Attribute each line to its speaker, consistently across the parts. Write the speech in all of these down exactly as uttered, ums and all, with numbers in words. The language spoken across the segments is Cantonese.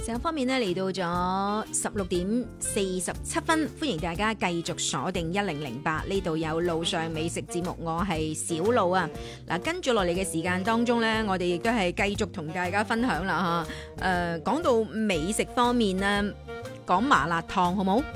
Speaker 1: 時間方面呢，嚟到咗十六點四十七分，歡迎大家繼續鎖定一零零八，呢度有路上美食節目，我係小路啊。嗱，跟住落嚟嘅時間當中呢，我哋亦都係繼續同大家分享啦吓。誒、呃，講到美食方面呢，講麻辣燙好冇？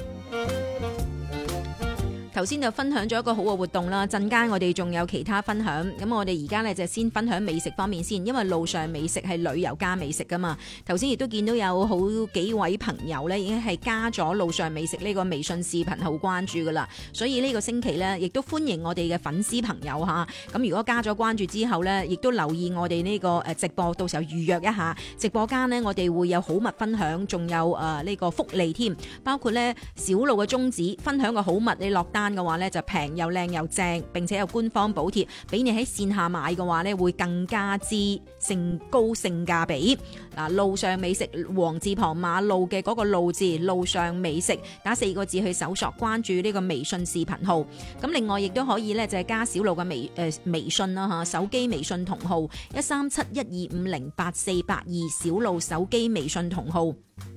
Speaker 1: 頭先就分享咗一個好嘅活動啦，陣間我哋仲有其他分享，咁我哋而家呢，就先分享美食方面先，因為路上美食係旅遊加美食噶嘛。頭先亦都見到有好幾位朋友呢已經係加咗路上美食呢個微信視頻號關注噶啦，所以呢個星期呢，亦都歡迎我哋嘅粉絲朋友吓。咁如果加咗關注之後呢，亦都留意我哋呢個誒直播，到時候預約一下直播間呢，我哋會有好物分享，仲有誒呢個福利添，包括呢小路嘅宗旨，分享個好物，你落單嘅話咧就平又靚又正，並且有官方補貼，俾你喺線下買嘅話咧會更加之性高性價比。嗱，路上美食，黃字旁馬路嘅嗰個路字，路上美食，打四個字去搜索，關注呢個微信視頻號。咁另外亦都可以咧就係加小路嘅微誒、呃、微信啦吓，手機微信同號一三七一二五零八四八二，小路手機微信同號。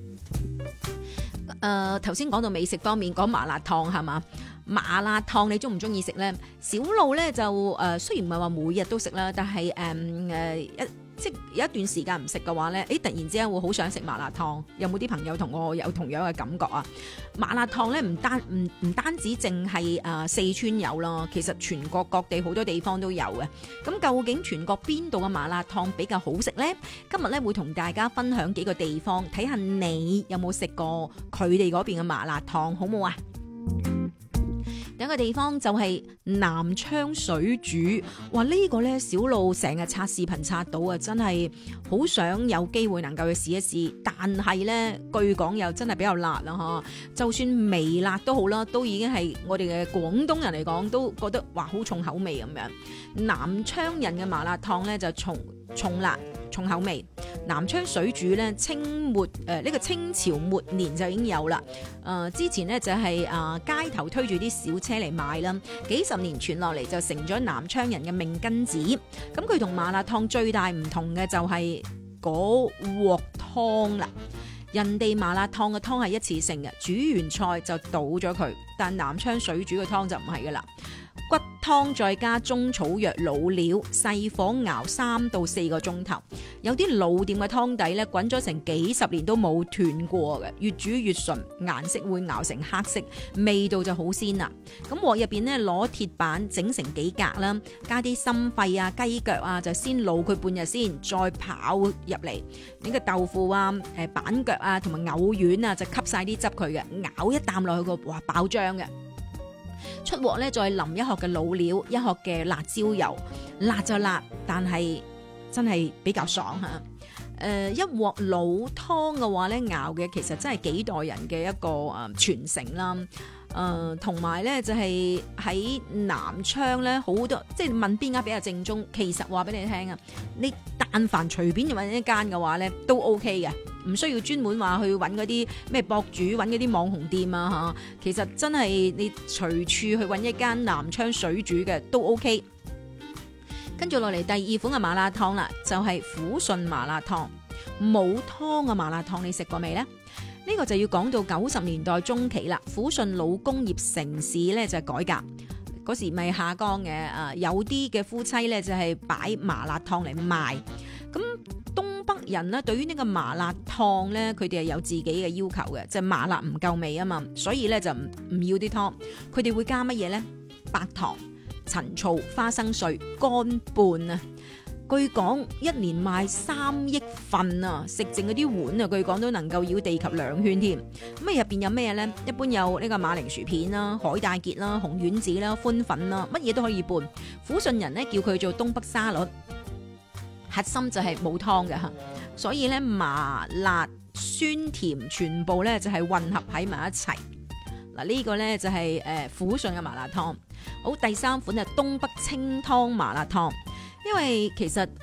Speaker 1: 誒，頭先講到美食方面，講麻辣燙係嘛？麻辣燙你中唔中意食呢？小路呢就誒、呃，雖然唔係話每日都食啦，但係誒誒一即有一段時間唔食嘅話呢，誒突然之間會好想食麻辣燙。有冇啲朋友同我有同樣嘅感覺啊？麻辣燙呢唔單唔唔單止淨係誒四川有咯，其實全國各地好多地方都有嘅。咁究竟全國邊度嘅麻辣燙比較好食呢？今日呢會同大家分享幾個地方，睇下你有冇食過佢哋嗰邊嘅麻辣燙，好冇啊？第一個地方就係南昌水煮，哇！呢、這個呢，小路成日刷視頻刷到啊，真係好想有機會能夠去試一試。但係呢，據講又真係比較辣啦嗬，就算微辣都好啦，都已經係我哋嘅廣東人嚟講都覺得哇好重口味咁樣。南昌人嘅麻辣燙呢，就重重辣重口味。南昌水煮咧，清末誒呢、呃這個清朝末年就已經有啦。誒、呃、之前呢，就係、是、啊、呃、街頭推住啲小車嚟賣啦，幾十年傳落嚟就成咗南昌人嘅命根子。咁佢同麻辣燙最大唔同嘅就係嗰鑊湯啦。人哋麻辣燙嘅湯係一次性嘅，煮完菜就倒咗佢，但南昌水煮嘅湯就唔係噶啦。骨湯再加中草藥老料，細火熬三到四個鐘頭。有啲老店嘅湯底咧，滾咗成幾十年都冇斷過嘅，越煮越純，顏色會熬成黑色，味道就好鮮啦。咁鑊入邊咧，攞鐵板整成幾格啦，加啲心肺啊、雞腳啊，就先滷佢半日先，再刨入嚟。呢個豆腐啊、誒板腳啊同埋藕丸啊，就吸晒啲汁佢嘅，咬一啖落去個哇爆漿嘅。出鑊咧，再淋一殼嘅老料，一殼嘅辣椒油，辣就辣，但係真係比較爽吓。誒、呃，一鑊老湯嘅話咧，熬嘅其實真係幾代人嘅一個誒傳承啦。誒、呃，同埋咧就係、是、喺南昌咧，好多即係問邊間比較正宗，其實話俾你聽啊，你但凡隨便揾一間嘅話咧，都 OK 嘅。唔需要專門話去揾嗰啲咩博主，揾嗰啲網紅店啊嚇，其實真係你隨處去揾一間南昌水煮嘅都 OK。跟住落嚟第二款嘅麻辣燙啦，就係撫順麻辣燙。冇湯嘅麻辣燙你食過未呢？呢個就要講到九十年代中期啦，撫順老工業城市咧就改革嗰時咪下崗嘅啊，有啲嘅夫妻咧就係擺麻辣燙嚟賣。咁東北人呢，對於呢個麻辣燙呢，佢哋係有自己嘅要求嘅，就係麻辣唔夠味啊嘛，所以咧就唔唔要啲湯，佢哋會加乜嘢呢？白糖、陳醋、花生碎、乾拌啊。據講一年賣三億份啊，食剩嗰啲碗啊，據講都能夠繞地球兩圈添。咁啊入邊有咩呢？一般有呢個馬鈴薯片啦、海帶結啦、紅丸子啦、寬粉啦，乜嘢都可以拌。撫順人呢，叫佢做東北沙律。核心就係冇湯嘅吓，所以咧麻辣酸甜全部咧就係混合喺埋一齊。嗱、這、呢個咧就係誒撫順嘅麻辣燙。好，第三款就東北清湯麻辣燙。因為其實